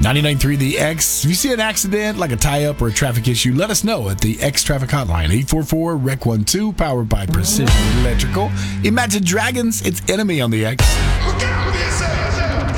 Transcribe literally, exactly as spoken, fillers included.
ninety-nine point three The X. If you see an accident, like a tie-up or a traffic issue, let us know at the X Traffic Hotline, eight four four, R E C one two, powered by Precision Electrical. Imagine Dragons, it's Enemy on the X. Look out!